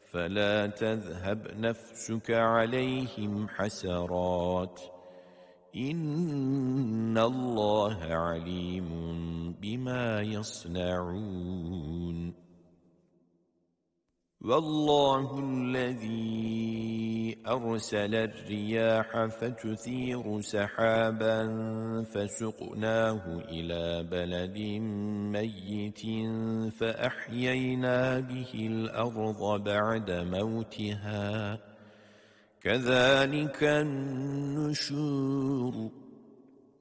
فلا تذهب نفسك عليهم حسرات إن الله عليم بما يصنعون والله الذي أرسل الرياح فتثير سحابا فسقناه إلى بلد ميت فأحيينا به الأرض بعد موتها كذلك النشور